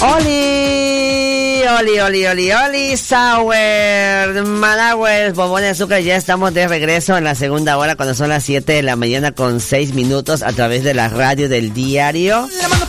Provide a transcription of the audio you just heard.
Oli, Sour, Managüez, bombones de azúcar. Ya estamos de regreso en la segunda hora cuando son las 7 de la mañana con 6 minutos a través de la radio del diario.